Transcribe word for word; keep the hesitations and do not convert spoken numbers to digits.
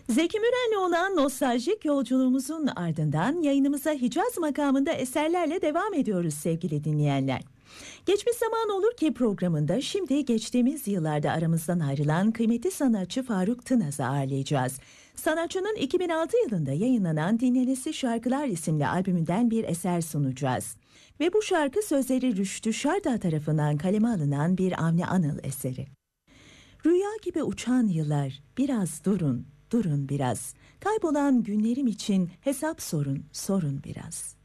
Zeki Müren'le olan nostaljik yolculuğumuzun ardından yayınımıza Hicaz makamında eserlerle devam ediyoruz sevgili dinleyenler. Geçmiş Zaman Olur Ki programında şimdi geçtiğimiz yıllarda aramızdan ayrılan kıymetli sanatçı Faruk Tınaz'ı ağırlayacağız. Sanatçının iki bin altı yılında yayınlanan Dinlenesi Şarkılar isimli albümünden bir eser sunacağız. Ve bu şarkı sözleri Rüştü Şardağ tarafından kaleme alınan bir Avni Anıl eseri. Rüya gibi uçan yıllar, biraz durun, durun biraz. Kaybolan günlerim için hesap sorun, sorun biraz.